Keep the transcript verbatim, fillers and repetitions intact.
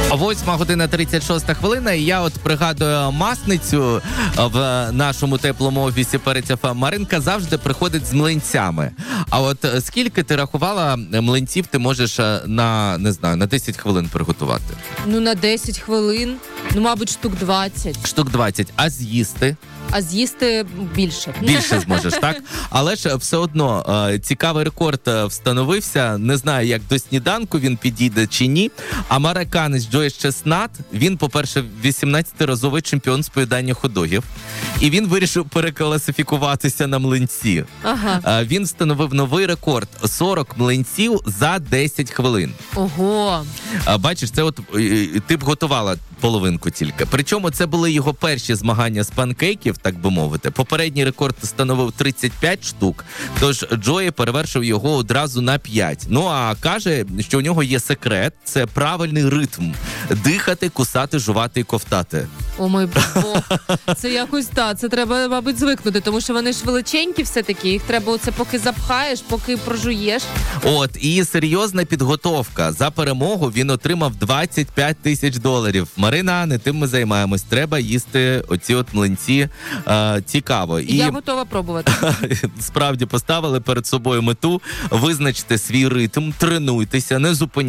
Восьма година тридцять шоста хвилина, і я от пригадую масницю в нашому теплому офісі перед ефем. Маринка завжди приходить з млинцями. А от скільки ти рахувала млинців ти можеш на, не знаю, на десять хвилин приготувати? Ну, на десять хвилин, ну, мабуть, штук двадцять. Штук двадцять. А з'їсти? А з'їсти більше. Більше зможеш, так? Але ж все одно цікавий рекорд встановився. Не знаю, як до сніданку він підійде чи ні. Американець Джой Чеснат, він, по-перше, вісімнадцятиразовий чемпіон з поїдання хот-догів. І він вирішив перекласифікуватися на млинці. Ага. Він встановив новий рекорд – сорок млинців за десять хвилин. Ого! Бачиш, це от ти б готувала половинку тільки. Причому це були його перші змагання з панкейків, так би мовити. Попередній рекорд становив тридцять п'ять штук, тож Джої перевершив його одразу на п'ять. Ну, а каже, що у нього є секрет – це правильний ритм. Дихати, кусати, жувати і ковтати. О, мой Бог. Це якось, так, це треба, мабуть, звикнути, тому що вони ж величенькі все-таки, їх треба оце поки запхаєш, поки прожуєш. От, і серйозна підготовка. За перемогу він отримав двадцять п'ять тисяч доларів. Марина, не тим ми займаємось. Треба їсти оці от млинці. Е, цікаво. І я готова пробувати. Справді поставили перед собою мету визначити свій ритм, тренуйтеся, не зупиняйтеся.